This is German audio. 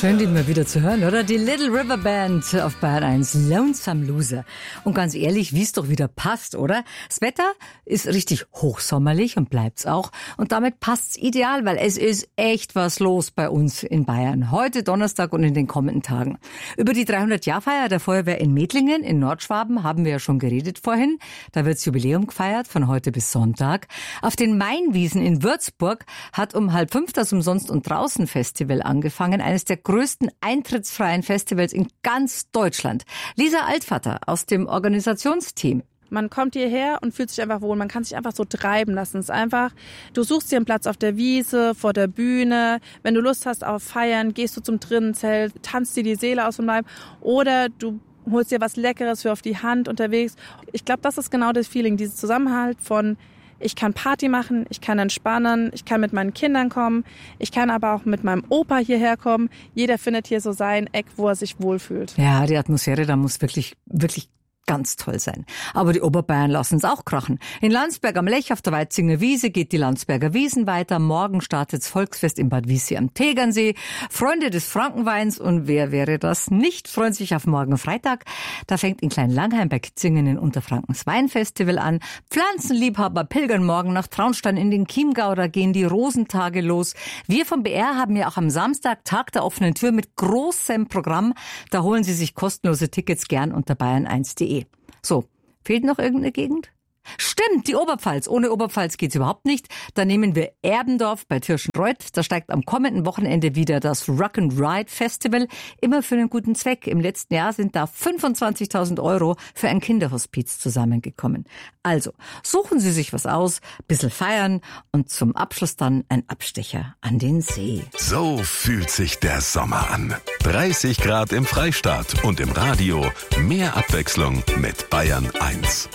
Schön, die mal wieder zu hören, oder? Die Little River Band auf Bayern 1, Lonesome Loser. Und ganz ehrlich, wie es doch wieder passt, oder? Das Wetter ist richtig hochsommerlich und bleibt's auch. Und damit passt's ideal, weil es ist echt was los bei uns in Bayern. Heute Donnerstag und in den kommenden Tagen. Über die 300-Jahr-Feier der Feuerwehr in Mettlingen in Nordschwaben haben wir ja schon geredet vorhin. Da wird's Jubiläum gefeiert, von heute bis Sonntag. Auf den Mainwiesen in Würzburg hat um 4:30 das Umsonst- und Draußen-Festival angefangen. Eines der größten eintrittsfreien Festivals in ganz Deutschland. Lisa Altvater aus dem Organisationsteam. Man kommt hierher und fühlt sich einfach wohl. Man kann sich einfach so treiben lassen. Es ist einfach, du suchst dir einen Platz auf der Wiese, vor der Bühne. Wenn du Lust hast auf Feiern, gehst du zum Drinnenzelt, tanzt dir die Seele aus dem Leib. Oder du holst dir was Leckeres für auf die Hand unterwegs. Ich glaube, das ist genau das Feeling, dieses Zusammenhalt von ich kann Party machen, ich kann entspannen, ich kann mit meinen Kindern kommen, ich kann aber auch mit meinem Opa hierher kommen. Jeder findet hier so sein Eck, wo er sich wohlfühlt. Ja, die Atmosphäre da muss wirklich ganz toll sein. Aber die Oberbayern lassen es auch krachen. In Landsberg am Lech auf der Weitzinger Wiese geht die Landsberger Wiesen weiter. Morgen startet's Volksfest in Bad Wiessee am Tegernsee. Freunde des Frankenweins und wer wäre das nicht, freuen sich auf morgen Freitag. Da fängt in Kleinlangheim bei Kitzingen in Unterfrankens Weinfestival an. Pflanzenliebhaber pilgern morgen nach Traunstein in den Chiemgau. Da gehen die Rosentage los. Wir vom BR haben ja auch am Samstag Tag der offenen Tür mit großem Programm. Da holen Sie sich kostenlose Tickets gern unter bayern1.de. So, fehlt noch irgendeine Gegend? Stimmt, die Oberpfalz. Ohne Oberpfalz geht's überhaupt nicht. Da nehmen wir Erbendorf bei Tirschenreuth. Da steigt am kommenden Wochenende wieder das Rock'n'Ride Festival. Immer für einen guten Zweck. Im letzten Jahr sind da 25.000 € für ein Kinderhospiz zusammengekommen. Also, suchen Sie sich was aus, bisschen feiern und zum Abschluss dann ein Abstecher an den See. So fühlt sich der Sommer an. 30 Grad im Freistaat und im Radio. Mehr Abwechslung mit Bayern 1.